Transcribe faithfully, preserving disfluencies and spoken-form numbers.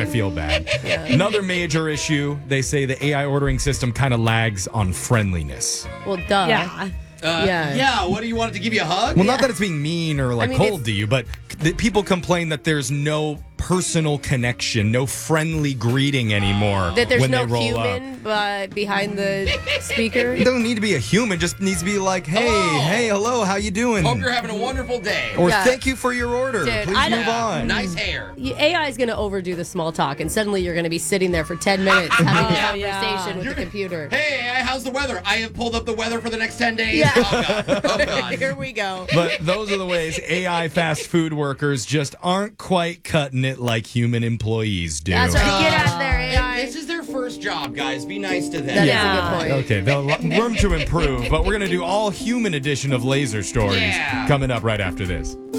feel bad. Yeah. Another major issue, they say the A I ordering system kind of lags on friendliness. Well, duh. Yeah. Uh, Yeah. yeah. What do you want it to give you a hug? Well, not that it's being mean or like I mean, cold it's- to you, but that people complain that there's no personal connection, no friendly greeting anymore. That there's when no they roll human up. but behind the speaker. It doesn't need to be a human, just needs to be like, hey, Hello. hey, hello, how you doing? Hope you're having a wonderful day. Or Yeah. thank you for your order. Dude, Please I don't- move Yeah, on. Nice hair. A I is going to overdo the small talk, and suddenly you're going to be sitting there for ten minutes having a Oh, conversation yeah. with You're- the computer. Hey, A I, how's the weather? I have pulled up the weather for the next ten days. Yeah. Oh, God. Oh, God. Here we go. But those are the ways A I fast food workers just aren't quite cutting it like human employees do. That's right. Get out of there, A And I. this is their first job, guys. Be nice to them. That is Yeah. a good point. Okay, the room to improve, but we're going to do all human edition of Laser Stories Yeah. coming up right after this.